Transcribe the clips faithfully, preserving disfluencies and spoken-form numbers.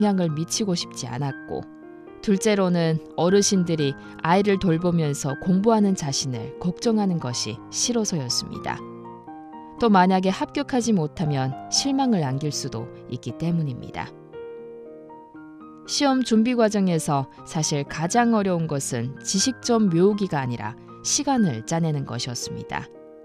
영향을 미치고 싶지 않았고, 둘째로는 어르신들이 아이를 돌보면서 공부하는 자신을 걱정하는 것이 싫어서였습니다. 또 만약에 합격하지 못하면 실망을 안길 수도 있기 때문입니다. 시험 준비 과정에서 사실 가장 어려운 것은 지식점 외우기가 아니라 시간을 짜내는 것이었습니다.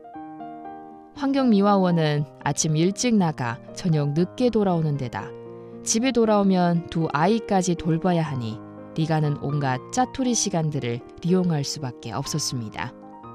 환경미화원은 아침 일찍 나가 저녁 늦게 돌아오는 데다 집에 돌아오면 두 아이까지 돌봐야 하니 리가는 온갖 짜투리 시간들을 이용할 수밖에 없었습니다.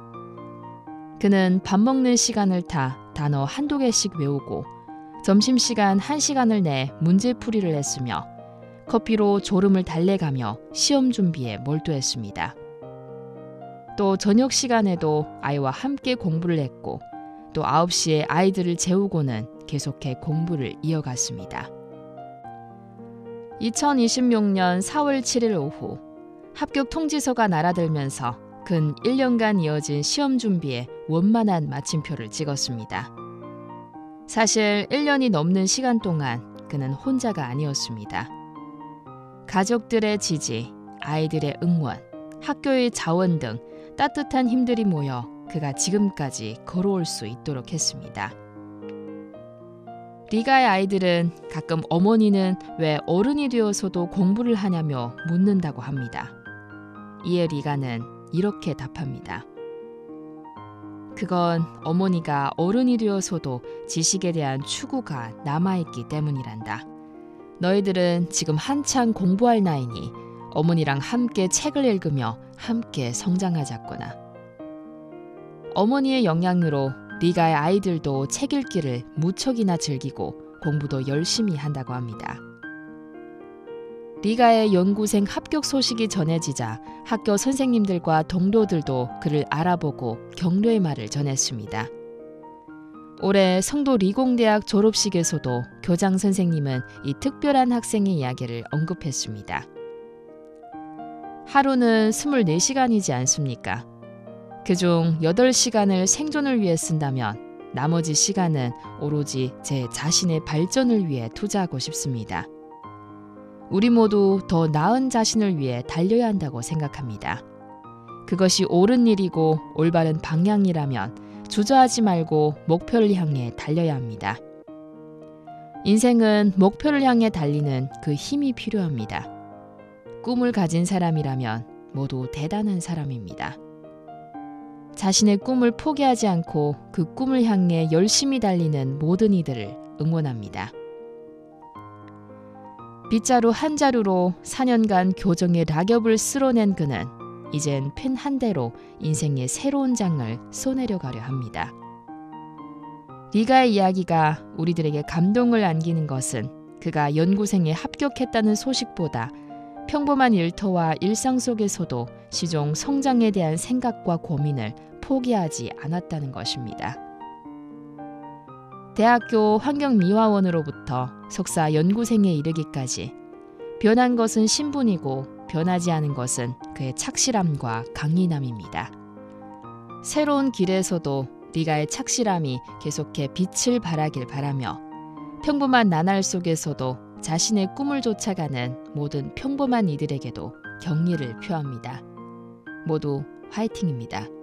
그는 밥 먹는 시간을 타 단어 한두 개씩 외우고 점심시간 한 시간을 내 문제풀이를 했으며 커피로 졸음을 달래가며 시험 준비에 몰두했습니다. 또 저녁 시간에도 아이와 함께 공부를 했고 또 아홉 시에 아이들을 재우고는 계속해 공부를 이어갔습니다. 이천이십육 년 사월 칠일 오후 합격 통지서가 날아들면서 근 일 년간 이어진 시험 준비에 원만한 마침표를 찍었습니다. 사실 일 년이 넘는 시간 동안 그는 혼자가 아니었습니다. 가족들의 지지, 아이들의 응원, 학교의 자원 등 따뜻한 힘들이 모여 그가 지금까지 걸어올 수 있도록 했습니다. 리가의 아이들은 가끔 어머니는 왜 어른이 되어서도 공부를 하냐며 묻는다고 합니다. 이에 리가는 이렇게 답합니다. 그건 어머니가 어른이 되어서도 지식에 대한 추구가 남아있기 때문이란다. 너희들은 지금 한창 공부할 나이니 어머니랑 함께 책을 읽으며 함께 성장하자꾸나. 어머니의 영향으로 리가의 아이들도 책 읽기를 무척이나 즐기고 공부도 열심히 한다고 합니다. 리가의 연구생 합격 소식이 전해지자 학교 선생님들과 동료들도 그를 알아보고 격려의 말을 전했습니다. 올해 성도 리공대학 졸업식에서도 교장 선생님은 이 특별한 학생의 이야기를 언급했습니다. 하루는 이십사 시간이지 않습니까? 그중 여덟 시간을 생존을 위해 쓴다면 나머지 시간은 오로지 제 자신의 발전을 위해 투자하고 싶습니다. 우리 모두 더 나은 자신을 위해 달려야 한다고 생각합니다. 그것이 옳은 일이고 올바른 방향이라면 주저하지 말고 목표를 향해 달려야 합니다. 인생은 목표를 향해 달리는 그 힘이 필요합니다. 꿈을 가진 사람이라면 모두 대단한 사람입니다. 자신의 꿈을 포기하지 않고 그 꿈을 향해 열심히 달리는 모든 이들을 응원합니다. 빗자루 한 자루로 사 년간 교정의 낙엽을 쓸어낸 그는 이젠 펜 한 대로 인생의 새로운 장을 써내려가려 합니다. 리가의 이야기가 우리들에게 감동을 안기는 것은 그가 연구생에 합격했다는 소식보다 평범한 일터와 일상 속에서도 시종 성장에 대한 생각과 고민을 포기하지 않았다는 것입니다. 대학교 환경미화원으로부터 석사 연구생에 이르기까지 변한 것은 신분이고 변하지 않은 것은 그의 착실함과 강인함입니다. 새로운 길에서도 리가의 착실함이 계속해 빛을 발하길 바라며 평범한 나날 속에서도 자신의 꿈을 쫓아가는 모든 평범한 이들에게도 격려를 표합니다. 모두 화이팅입니다.